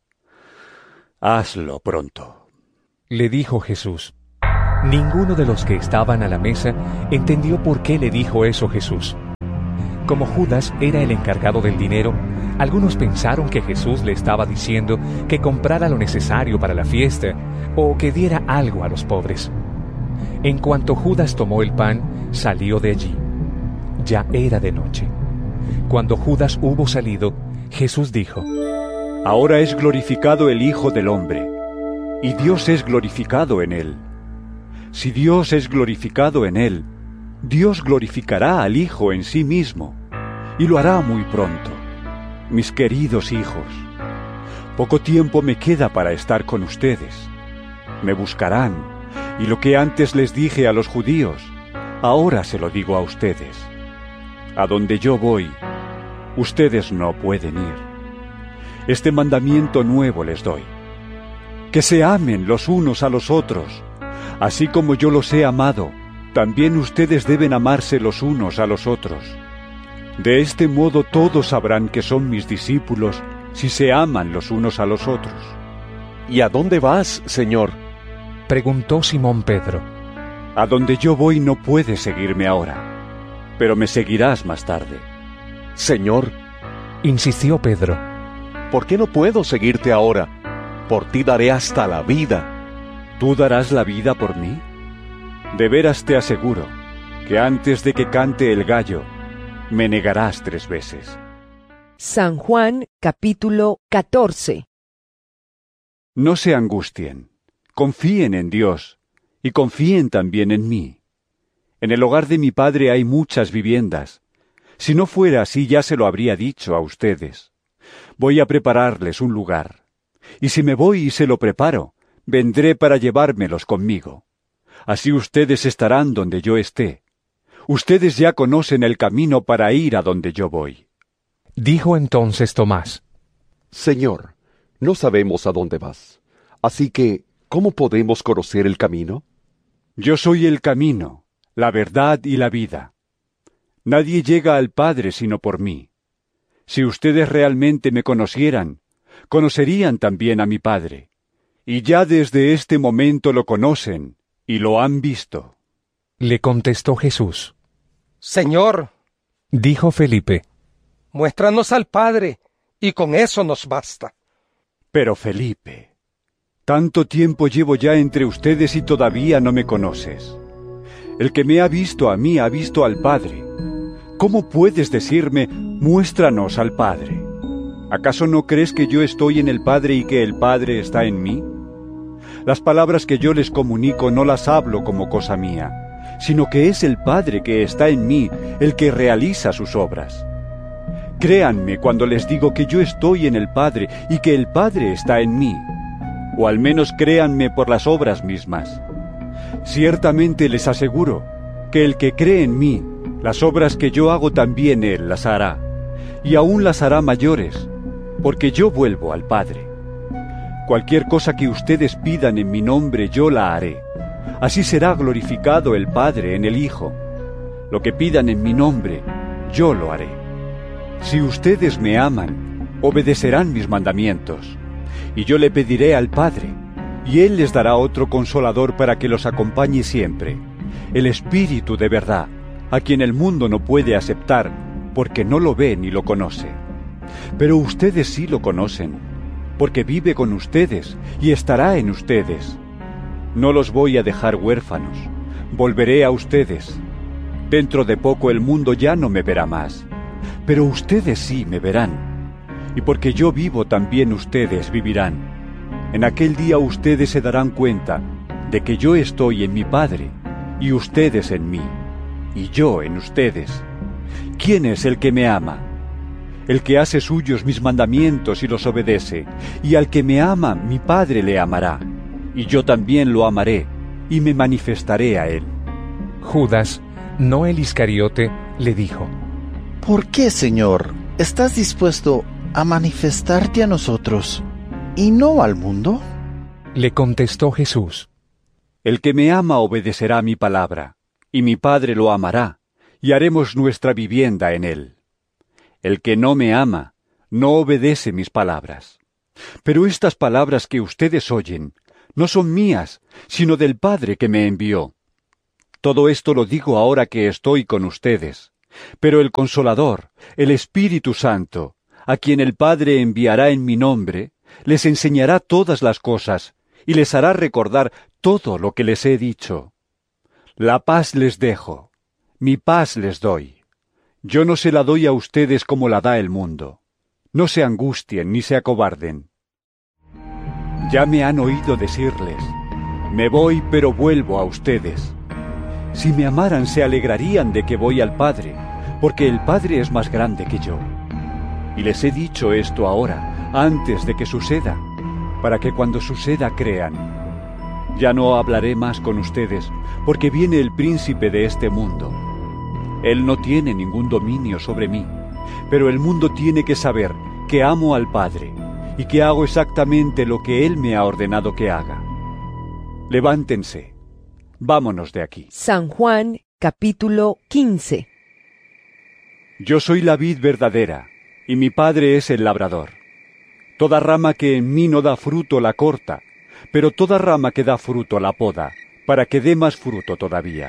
hazlo pronto, le dijo Jesús. Ninguno de los que estaban a la mesa entendió por qué le dijo eso Jesús. Como Judas era el encargado del dinero, algunos pensaron que Jesús le estaba diciendo que comprara lo necesario para la fiesta o que diera algo a los pobres. En cuanto Judas tomó el pan, salió de allí. Ya era de noche. Cuando Judas hubo salido, Jesús dijo: Ahora es glorificado el Hijo del Hombre, y Dios es glorificado en él. Si Dios es glorificado en él, Dios glorificará al Hijo en sí mismo, y lo hará muy pronto. Mis queridos hijos, poco tiempo me queda para estar con ustedes. Me buscarán, y lo que antes les dije a los judíos, ahora se lo digo a ustedes. A donde yo voy, ustedes no pueden ir. Este mandamiento nuevo les doy: que se amen los unos a los otros. Así como yo los he amado, también ustedes deben amarse los unos a los otros. De este modo todos sabrán que son mis discípulos si se aman los unos a los otros. ¿Y a dónde vas, Señor?, preguntó Simón Pedro. A donde yo voy no puedes seguirme ahora, pero me seguirás más tarde. Señor, insistió Pedro, ¿por qué no puedo seguirte ahora? Por ti daré hasta la vida. ¿Tú darás la vida por mí? De veras te aseguro que antes de que cante el gallo, me negarás tres veces. San Juan, capítulo catorce. No se angustien, confíen en Dios y confíen también en mí. En el hogar de mi Padre hay muchas viviendas. Si no fuera así, ya se lo habría dicho a ustedes. Voy a prepararles un lugar. Y si me voy y se lo preparo, vendré para llevármelos conmigo. Así ustedes estarán donde yo esté. Ustedes ya conocen el camino para ir a donde yo voy. Dijo entonces Tomás: Señor, no sabemos a dónde vas. Así que, ¿cómo podemos conocer el camino? Yo soy el camino, la verdad y la vida. Nadie llega al Padre sino por mí. Si ustedes realmente me conocieran, conocerían también a mi Padre. Y ya desde este momento lo conocen y lo han visto. Le contestó Jesús: Señor, dijo Felipe, muéstranos al Padre, y con eso nos basta. Pero Felipe, tanto tiempo llevo ya entre ustedes y todavía no me conoces. El que me ha visto a mí ha visto al Padre. ¿Cómo puedes decirme, muéstranos al Padre? ¿Acaso no crees que yo estoy en el Padre y que el Padre está en mí? Las palabras que yo les comunico no las hablo como cosa mía, sino que es el Padre que está en mí el que realiza sus obras. Créanme cuando les digo que yo estoy en el Padre y que el Padre está en mí, o al menos créanme por las obras mismas. Ciertamente les aseguro que el que cree en mí, las obras que yo hago también él las hará, y aún las hará mayores, porque yo vuelvo al Padre. Cualquier cosa que ustedes pidan en mi nombre yo la haré. Así será glorificado el Padre en el Hijo. Lo que pidan en mi nombre, yo lo haré. Si ustedes me aman, obedecerán mis mandamientos. Y yo le pediré al Padre, y Él les dará otro consolador para que los acompañe siempre, el Espíritu de verdad, a quien el mundo no puede aceptar, porque no lo ve ni lo conoce. Pero ustedes sí lo conocen, porque vive con ustedes y estará en ustedes. No los voy a dejar huérfanos, volveré a ustedes. Dentro de poco el mundo ya no me verá más, pero ustedes sí me verán. Y porque yo vivo también ustedes vivirán. En aquel día ustedes se darán cuenta de que yo estoy en mi Padre, y ustedes en mí, y yo en ustedes. ¿Quién es el que me ama? El que hace suyos mis mandamientos y los obedece, y al que me ama mi Padre le amará, y yo también lo amaré, y me manifestaré a él. Judas, no el Iscariote, le dijo: ¿Por qué, Señor, estás dispuesto a manifestarte a nosotros y no al mundo? Le contestó Jesús: El que me ama obedecerá mi palabra, y mi Padre lo amará, y haremos nuestra vivienda en él. El que no me ama, no obedece mis palabras. Pero estas palabras que ustedes oyen, no son mías, sino del Padre que me envió. Todo esto lo digo ahora que estoy con ustedes. Pero el Consolador, el Espíritu Santo, a quien el Padre enviará en mi nombre, les enseñará todas las cosas, y les hará recordar todo lo que les he dicho. La paz les dejo, mi paz les doy. Yo no se la doy a ustedes como la da el mundo. No se angustien ni se acobarden. Ya me han oído decirles, me voy pero vuelvo a ustedes. Si me amaran se alegrarían de que voy al Padre, porque el Padre es más grande que yo. Y les he dicho esto ahora, antes de que suceda, para que cuando suceda crean. Ya no hablaré más con ustedes, porque viene el príncipe de este mundo. Él no tiene ningún dominio sobre mí, pero el mundo tiene que saber que amo al Padre y que hago exactamente lo que Él me ha ordenado que haga. Levántense, vámonos de aquí. San Juan, capítulo quince. Yo soy la vid verdadera, y mi Padre es el labrador. Toda rama que en mí no da fruto la corta, pero toda rama que da fruto la poda, para que dé más fruto todavía.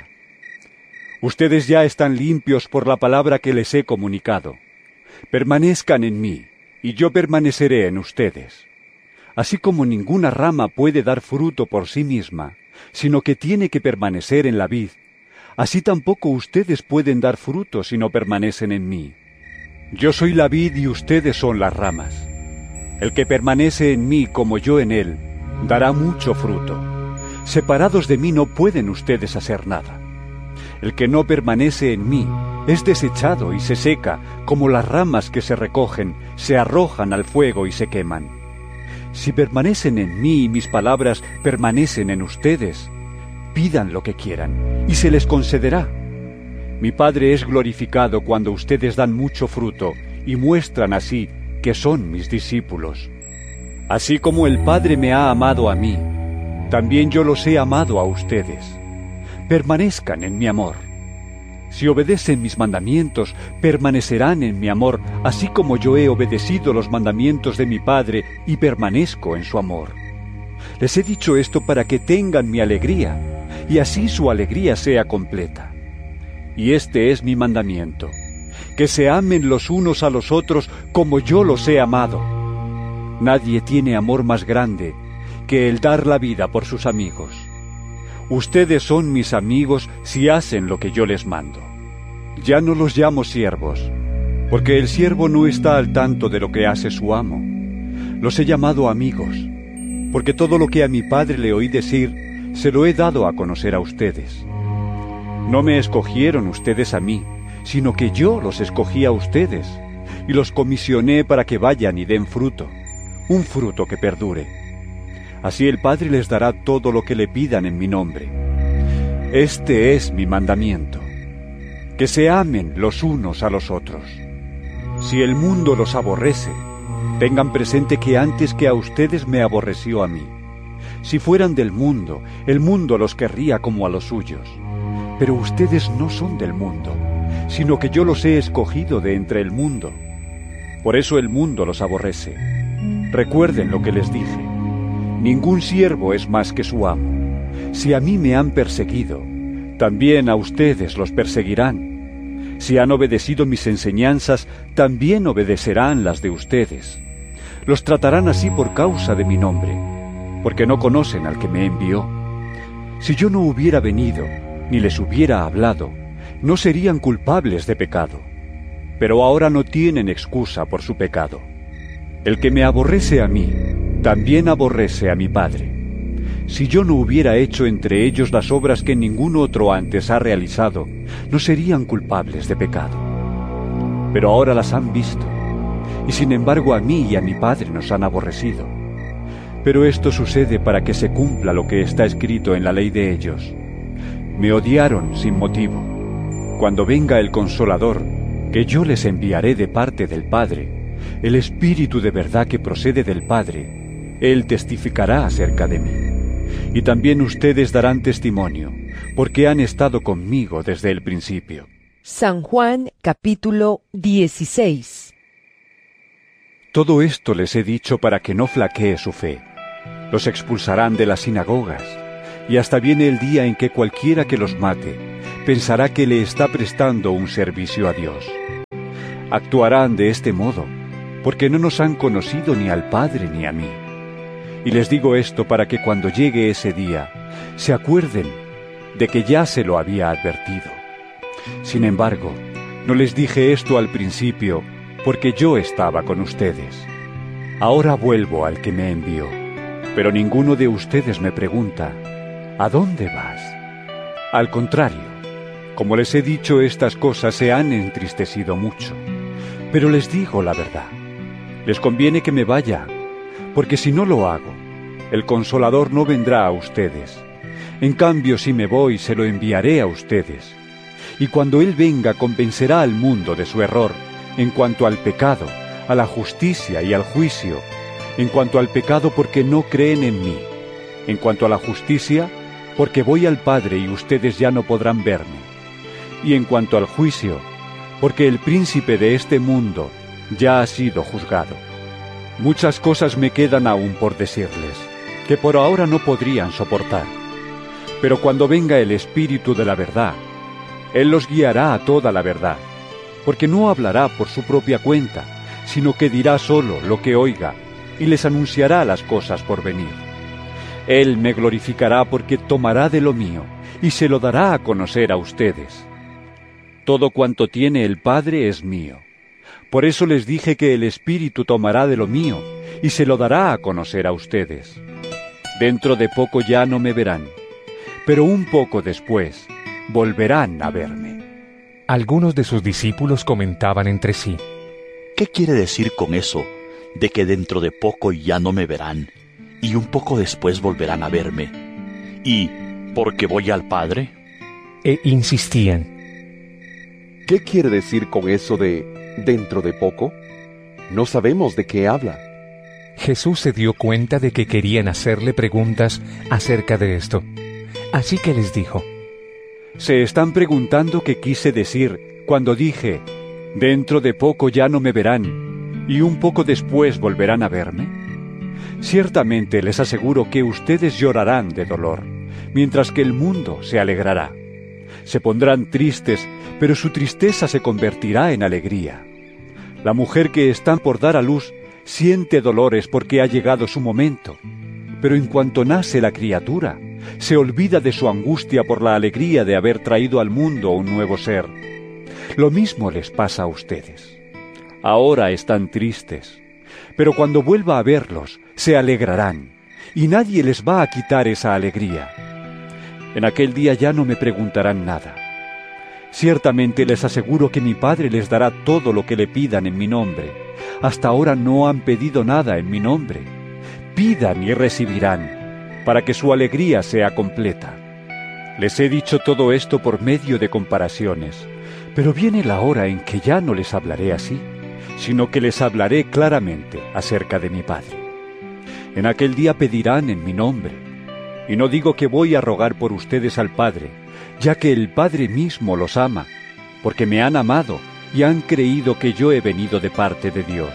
Ustedes ya están limpios por la palabra que les he comunicado. Permanezcan en mí, y yo permaneceré en ustedes. Así como ninguna rama puede dar fruto por sí misma, sino que tiene que permanecer en la vid, así tampoco ustedes pueden dar fruto si no permanecen en mí. Yo soy la vid y ustedes son las ramas. El que permanece en mí como yo en él, dará mucho fruto. Separados de mí no pueden ustedes hacer nada. El que no permanece en mí es desechado y se seca, como las ramas que se recogen, se arrojan al fuego y se queman. Si permanecen en mí y mis palabras permanecen en ustedes, pidan lo que quieran, y se les concederá. Mi Padre es glorificado cuando ustedes dan mucho fruto, y muestran así que son mis discípulos. Así como el Padre me ha amado a mí, también yo los he amado a ustedes. Permanezcan en mi amor. Si obedecen mis mandamientos, permanecerán en mi amor, así como yo he obedecido los mandamientos de mi Padre y permanezco en su amor. Les he dicho esto para que tengan mi alegría, y así su alegría sea completa. Y este es mi mandamiento, que se amen los unos a los otros como yo los he amado. Nadie tiene amor más grande que el dar la vida por sus amigos. Ustedes son mis amigos si hacen lo que yo les mando. Ya no los llamo siervos, porque el siervo no está al tanto de lo que hace su amo. Los he llamado amigos, porque todo lo que a mi Padre le oí decir, se lo he dado a conocer a ustedes. No me escogieron ustedes a mí, sino que yo los escogí a ustedes, y los comisioné para que vayan y den fruto, un fruto que perdure. Así el Padre les dará todo lo que le pidan en mi nombre. Este es mi mandamiento, que se amen los unos a los otros. Si el mundo los aborrece, tengan presente que antes que a ustedes me aborreció a mí. Si fueran del mundo, el mundo los querría como a los suyos. Pero ustedes no son del mundo, sino que yo los he escogido de entre el mundo. Por eso el mundo los aborrece. Recuerden lo que les dije. Ningún siervo es más que su amo. Si a mí me han perseguido, también a ustedes los perseguirán. Si han obedecido mis enseñanzas, también obedecerán las de ustedes. Los tratarán así por causa de mi nombre, porque no conocen al que me envió. Si yo no hubiera venido, ni les hubiera hablado, no serían culpables de pecado. Pero ahora no tienen excusa por su pecado. El que me aborrece a mí, también aborrece a mi Padre. Si yo no hubiera hecho entre ellos las obras que ningún otro antes ha realizado, no serían culpables de pecado. Pero ahora las han visto, y sin embargo a mí y a mi Padre nos han aborrecido. Pero esto sucede para que se cumpla lo que está escrito en la ley de ellos. Me odiaron sin motivo. Cuando venga el Consolador, que yo les enviaré de parte del Padre, el Espíritu de verdad que procede del Padre, Él testificará acerca de mí. Y también ustedes darán testimonio, porque han estado conmigo desde el principio. San Juan capítulo dieciséis. Todo esto les he dicho para que no flaquee su fe. Los expulsarán de las sinagogas, y hasta viene el día en que cualquiera que los mate pensará que le está prestando un servicio a Dios. Actuarán de este modo, porque no nos han conocido ni al Padre ni a mí. Y les digo esto para que cuando llegue ese día, se acuerden de que ya se lo había advertido. Sin embargo, no les dije esto al principio, porque yo estaba con ustedes. Ahora vuelvo al que me envió, pero ninguno de ustedes me pregunta, ¿a dónde vas? Al contrario, como les he dicho estas cosas, se han entristecido mucho. Pero les digo la verdad, les conviene que me vaya, porque si no lo hago, el Consolador no vendrá a ustedes. En cambio, si me voy, se lo enviaré a ustedes. Y cuando Él venga, convencerá al mundo de su error, en cuanto al pecado, a la justicia y al juicio. En cuanto al pecado, porque no creen en mí. En cuanto a la justicia, porque voy al Padre y ustedes ya no podrán verme. Y en cuanto al juicio, porque el príncipe de este mundo ya ha sido juzgado. Muchas cosas me quedan aún por decirles, que por ahora no podrían soportar. Pero cuando venga el Espíritu de la verdad, Él los guiará a toda la verdad, porque no hablará por su propia cuenta, sino que dirá solo lo que oiga, y les anunciará las cosas por venir. Él me glorificará porque tomará de lo mío, y se lo dará a conocer a ustedes. Todo cuanto tiene el Padre es mío. Por eso les dije que el Espíritu tomará de lo mío, y se lo dará a conocer a ustedes. Dentro de poco ya no me verán, pero un poco después volverán a verme. Algunos de sus discípulos comentaban entre sí, ¿qué quiere decir con eso, de que dentro de poco ya no me verán, y un poco después volverán a verme? ¿Y porque voy al Padre? E insistían, ¿qué quiere decir con eso de dentro de poco? No sabemos de qué habla. Jesús se dio cuenta de que querían hacerle preguntas acerca de esto. Así que les dijo, ¿se están preguntando qué quise decir cuando dije, dentro de poco ya no me verán, y un poco después volverán a verme? Ciertamente les aseguro que ustedes llorarán de dolor, mientras que el mundo se alegrará. Se pondrán tristes, pero su tristeza se convertirá en alegría. La mujer que está por dar a luz siente dolores porque ha llegado su momento, pero en cuanto nace la criatura, se olvida de su angustia por la alegría de haber traído al mundo un nuevo ser. Lo mismo les pasa a ustedes. Ahora están tristes, pero cuando vuelva a verlos, se alegrarán, y nadie les va a quitar esa alegría. En aquel día ya no me preguntarán nada. Ciertamente les aseguro que mi Padre les dará todo lo que le pidan en mi nombre. Hasta ahora no han pedido nada en mi nombre. Pidan y recibirán, para que su alegría sea completa. Les he dicho todo esto por medio de comparaciones, pero viene la hora en que ya no les hablaré así, sino que les hablaré claramente acerca de mi Padre. En aquel día pedirán en mi nombre, y no digo que voy a rogar por ustedes al Padre, ya que el Padre mismo los ama, porque me han amado y han creído que yo he venido de parte de Dios.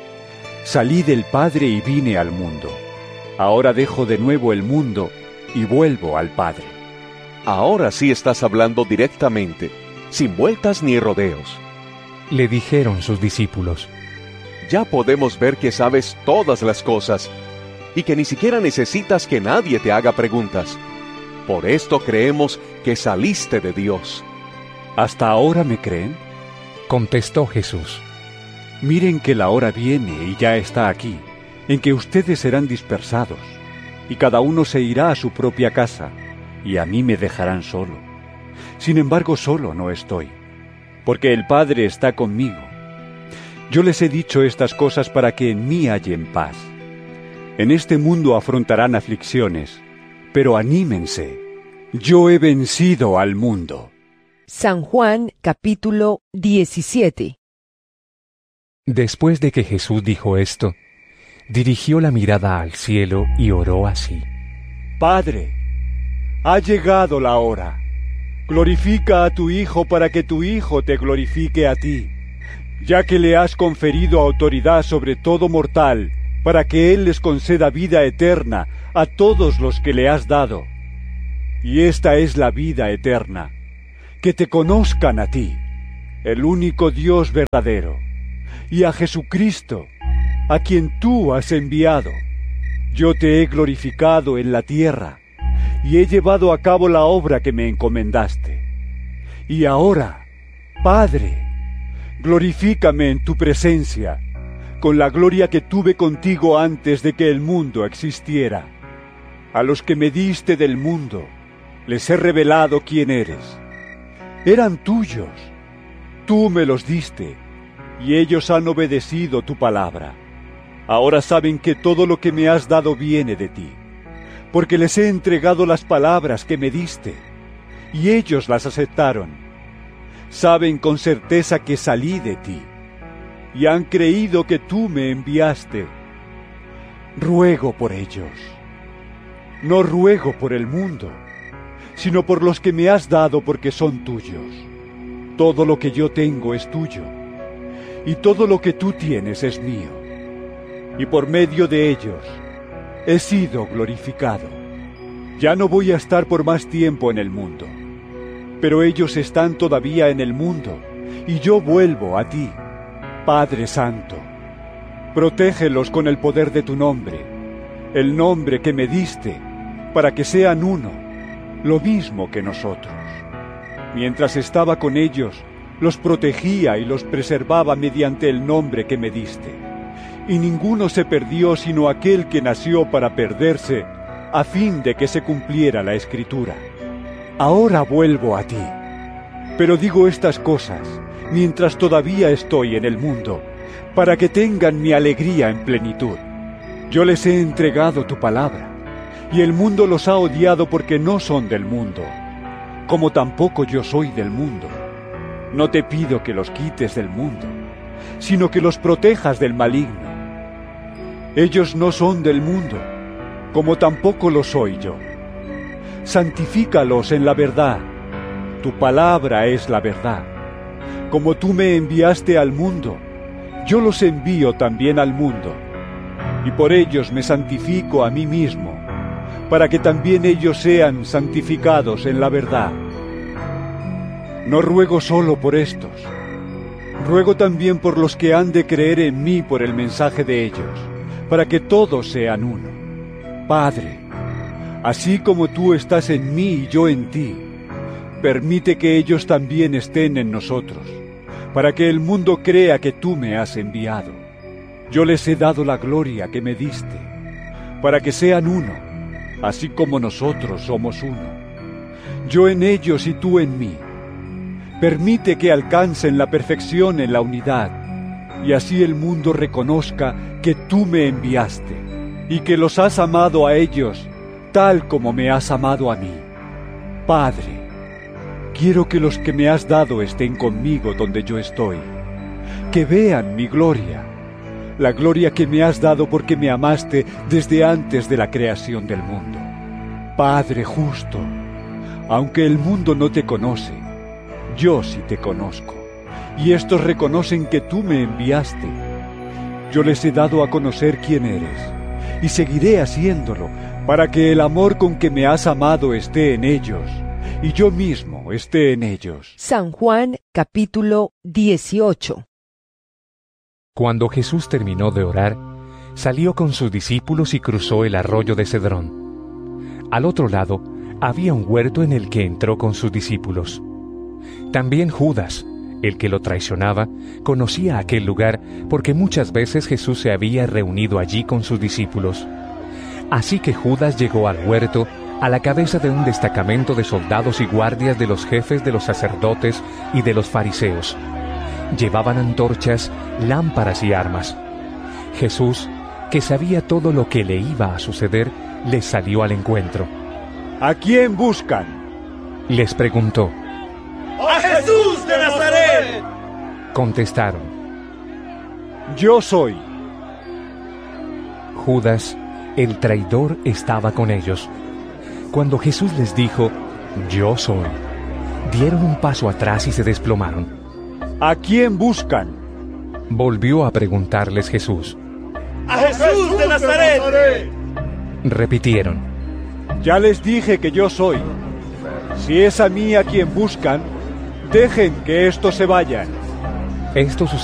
Salí del Padre y vine al mundo. Ahora dejo de nuevo el mundo y vuelvo al Padre. Ahora sí estás hablando directamente, sin vueltas ni rodeos. Le dijeron sus discípulos, ya podemos ver que sabes todas las cosas y que ni siquiera necesitas que nadie te haga preguntas. Por esto creemos que saliste de Dios. ¿Hasta ahora me creen? Contestó Jesús. Miren que la hora viene y ya está aquí, en que ustedes serán dispersados, y cada uno se irá a su propia casa, y a mí me dejarán solo. Sin embargo, solo no estoy, porque el Padre está conmigo. Yo les he dicho estas cosas para que en mí hallen paz. En este mundo afrontarán aflicciones, pero anímense. Yo he vencido al mundo. San Juan capítulo diecisiete. Después de que Jesús dijo esto, dirigió la mirada al cielo y oró así: Padre, ha llegado la hora. Glorifica a tu Hijo para que tu Hijo te glorifique a ti. ya que le has conferido autoridad sobre todo mortal, para que Él les conceda vida eterna a todos los que le has dado. Y esta es la vida eterna, que te conozcan a ti, el único Dios verdadero, y a Jesucristo, a quien tú has enviado. Yo te he glorificado en la tierra, y he llevado a cabo la obra que me encomendaste. Y ahora, Padre, glorifícame en tu presencia, con la gloria que tuve contigo antes de que el mundo existiera. A los que me diste del mundo, les he revelado quién eres. Eran tuyos, tú me los diste, y ellos han obedecido tu palabra. Ahora saben que todo lo que me has dado viene de ti, porque les he entregado las palabras que me diste, y ellos las aceptaron. Saben con certeza que salí de ti, y han creído que tú me enviaste. Ruego por ellos. No ruego por el mundo, sino por los que me has dado porque son tuyos. Todo lo que yo tengo es tuyo, y todo lo que tú tienes es mío. Y por medio de ellos he sido glorificado. Ya no voy a estar por más tiempo en el mundo, pero ellos están todavía en el mundo, y yo vuelvo a ti. Padre Santo, protégelos con el poder de tu nombre, el nombre que me diste, para que sean uno, lo mismo que nosotros. Mientras estaba con ellos, los protegía y los preservaba mediante el nombre que me diste. Y ninguno se perdió sino aquel que nació para perderse, a fin de que se cumpliera la Escritura. Ahora vuelvo a ti, pero digo estas cosas mientras todavía estoy en el mundo, para que tengan mi alegría en plenitud. Yo les he entregado tu palabra, y el mundo los ha odiado porque no son del mundo, como tampoco yo soy del mundo. No te pido que los quites del mundo, sino que los protejas del maligno. Ellos no son del mundo, como tampoco lo soy yo. Santifícalos en la verdad. Tu palabra es la verdad. Como tú me enviaste al mundo, yo los envío también al mundo. Y por ellos me santifico a mí mismo, para que también ellos sean santificados en la verdad. No ruego solo por estos, ruego también por los que han de creer en mí por el mensaje de ellos, para que todos sean uno. Padre, así como tú estás en mí y yo en ti, permite que ellos también estén en nosotros, para que el mundo crea que tú me has enviado. Yo les he dado la gloria que me diste, para que sean uno, así como nosotros somos uno. Yo en ellos y tú en mí. Permite que alcancen la perfección en la unidad, y así el mundo reconozca que tú me enviaste, y que los has amado a ellos, tal como me has amado a mí. Padre, quiero que los que me has dado estén conmigo donde yo estoy, que vean mi gloria, la gloria que me has dado porque me amaste desde antes de la creación del mundo. Padre justo, aunque el mundo no te conoce, yo sí te conozco, y estos reconocen que tú me enviaste. Yo les he dado a conocer quién eres, y seguiré haciéndolo, para que el amor con que me has amado esté en ellos, y yo mismo esté en ellos. San Juan capítulo dieciocho. Cuando Jesús terminó de orar, salió con sus discípulos y cruzó el arroyo de Cedrón. Al otro lado había un huerto en el que entró con sus discípulos. También Judas, el que lo traicionaba, conocía aquel lugar porque muchas veces Jesús se había reunido allí con sus discípulos. Así que Judas llegó al huerto a la cabeza de un destacamento de soldados y guardias de los jefes de los sacerdotes y de los fariseos. Llevaban antorchas, lámparas y armas. Jesús, que sabía todo lo que le iba a suceder, les salió al encuentro. ¿A quién buscan?, les preguntó. ¡A Jesús de Nazaret! Contestaron. Yo soy. Judas, el traidor, estaba con ellos. Cuando Jesús les dijo, yo soy, dieron un paso atrás y se desplomaron. ¿A quién buscan?, Volvió a preguntarles Jesús. ¡A Jesús de Nazaret! Repitieron. Ya les dije que yo soy. Si es a mí a quien buscan, dejen que estos se vayan. Esto